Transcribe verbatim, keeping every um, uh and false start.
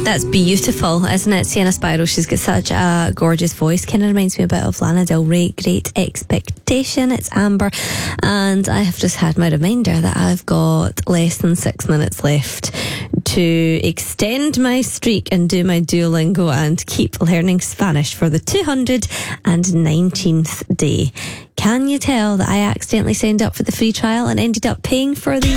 That's beautiful, isn't it? Sienna Spiral, she's got such a gorgeous voice. Kind of reminds me a bit of Lana Del Rey. Great Expectation. It's Amber. And I have just had my reminder that I've got less than six minutes left to extend my streak and do my Duolingo and keep learning Spanish for the two hundred nineteenth day. Can you tell that I accidentally signed up for the free trial and ended up paying for the